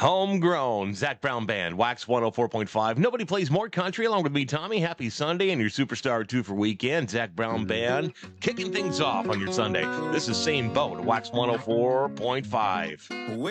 Homegrown, Zach Brown Band, Wax 104.5. Nobody plays more country along with me, Tommy. Happy Sunday and your Superstar 2 for weekend. Zach Brown Band kicking things off on your Sunday. This is Same Boat, Wax 104.5.